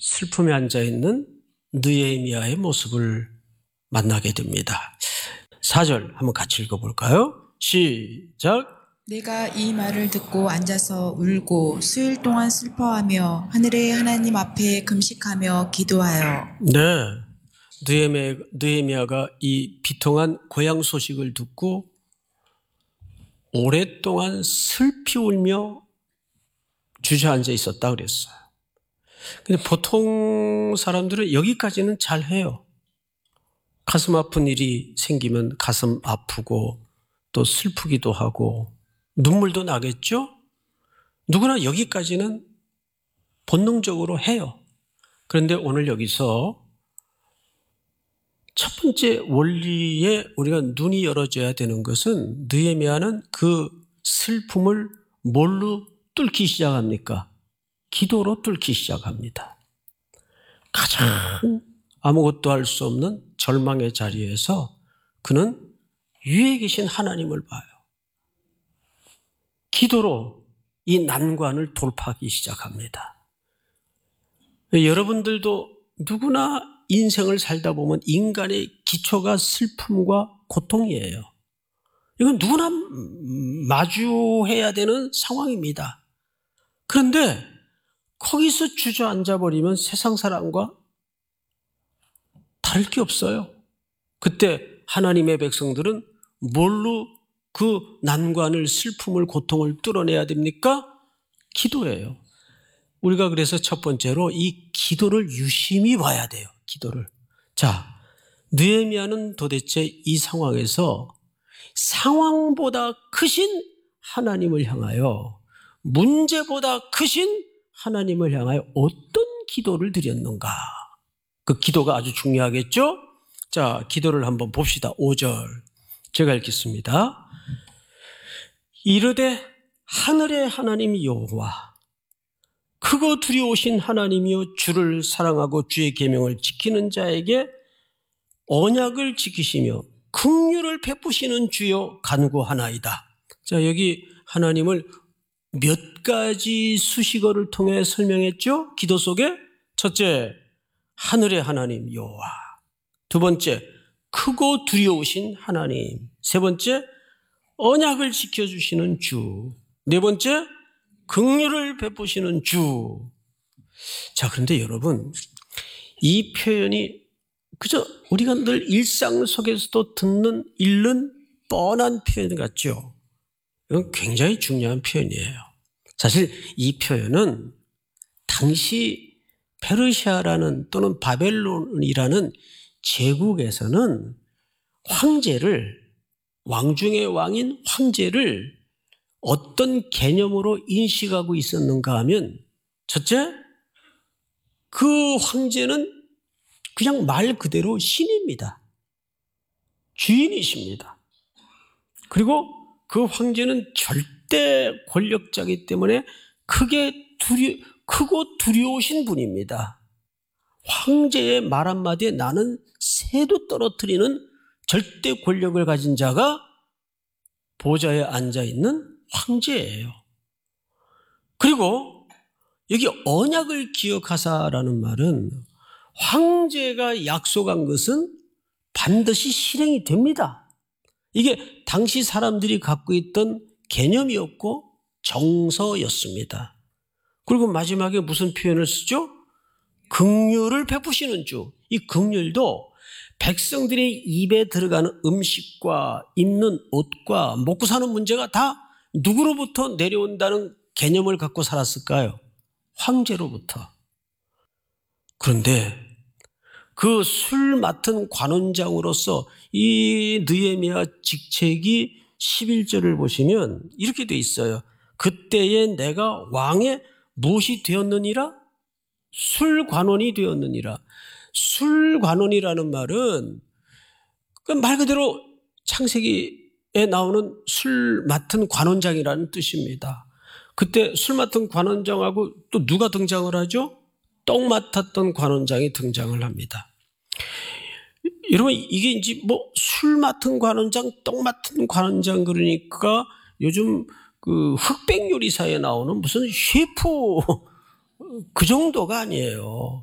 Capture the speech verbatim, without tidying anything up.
슬픔에 앉아있는 느헤미야의 모습을 만나게 됩니다. 사 절 한번 같이 읽어볼까요? 시작. 내가 이 말을 듣고 앉아서 울고 수일 동안 슬퍼하며 하늘의 하나님 앞에 금식하며 기도하여. 네, 느헤미야, 느헤미야가 이 비통한 고향 소식을 듣고 오랫동안 슬피 울며 주저앉아 있었다 그랬어요. 근데 보통 사람들은 여기까지는 잘해요. 가슴 아픈 일이 생기면 가슴 아프고 또 슬프기도 하고 눈물도 나겠죠? 누구나 여기까지는 본능적으로 해요. 그런데 오늘 여기서 첫 번째 원리에 우리가 눈이 열어져야 되는 것은 느헤미야는 그 슬픔을 뭘로 뚫기 시작합니까? 기도로 뚫기 시작합니다. 가장 아무것도 할 수 없는 절망의 자리에서 그는 위에 계신 하나님을 봐요. 기도로 이 난관을 돌파하기 시작합니다. 여러분들도 누구나 인생을 살다 보면 인간의 기초가 슬픔과 고통이에요. 이건 누구나 마주해야 되는 상황입니다. 그런데 거기서 주저앉아 버리면 세상 사람과 다를 게 없어요. 그때 하나님의 백성들은 뭘로 그 난관을, 슬픔을, 고통을 뚫어내야 됩니까? 기도예요. 우리가 그래서 첫 번째로 이 기도를 유심히 봐야 돼요. 기도를. 자, 느헤미야는 도대체 이 상황에서 상황보다 크신 하나님을 향하여, 문제보다 크신 하나님을 향하여 어떤 기도를 드렸는가? 그 기도가 아주 중요하겠죠? 자, 기도를 한번 봅시다. 오 절 제가 읽겠습니다. 이르되 하늘의 하나님 여호와, 크고 두려우신 하나님이여, 주를 사랑하고 주의 계명을 지키는 자에게 언약을 지키시며 긍휼을 베푸시는 주여 간구하나이다. 자, 여기 하나님을 몇 가지 수식어를 통해 설명했죠? 기도 속에 첫째, 하늘의 하나님 여호와. 두 번째, 크고 두려우신 하나님. 세 번째, 언약을 지켜주시는 주. 네 번째, 긍휼을 베푸시는 주. 자, 그런데 여러분, 이 표현이 그저 우리가 늘 일상 속에서도 듣는, 읽는 뻔한 표현 같죠? 이건 굉장히 중요한 표현이에요. 사실 이 표현은 당시 페르시아라는 또는 바벨론이라는 제국에서는 황제를, 왕 중의 왕인 황제를 어떤 개념으로 인식하고 있었는가 하면, 첫째, 그 황제는 그냥 말 그대로 신입니다. 주인이십니다. 그리고 그 황제는 절대 권력자이기 때문에 크게 두려, 크고 두려우신 분입니다. 황제의 말 한마디에 나는 새도 떨어뜨리는 절대 권력을 가진 자가 보좌에 앉아있는 황제예요. 그리고 여기 언약을 기억하사라는 말은 황제가 약속한 것은 반드시 실행이 됩니다. 이게 당시 사람들이 갖고 있던 개념이었고 정서였습니다. 그리고 마지막에 무슨 표현을 쓰죠? 긍휼을 베푸시는 주. 이 긍휼도 백성들의 입에 들어가는 음식과 입는 옷과 먹고 사는 문제가 다 누구로부터 내려온다는 개념을 갖고 살았을까요? 황제로부터. 그런데 그 술 맡은 관원장으로서 이 느헤미야 직책이 십일 절을 보시면 이렇게 돼 있어요. 그때에 내가 왕의 무엇이 되었느니라? 술관원이 되었느니라. 술관원이라는 말은 말 그대로 창세기에 나오는 술 맡은 관원장이라는 뜻입니다. 그때 술 맡은 관원장하고 또 누가 등장을 하죠? 떡 맡았던 관원장이 등장을 합니다. 여러분, 이게 이제 뭐 술 맡은 관원장, 떡 맡은 관원장, 그러니까 요즘 그 흑백 요리사에 나오는 무슨 셰프 그 정도가 아니에요.